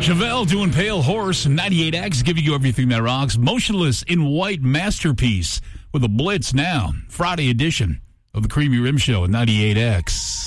Chevelle doing Pale Horse, 98X, giving you everything that rocks. Motionless in White Masterpiece with a Blitz now. Friday edition of the Creamy Rim Show at 98X.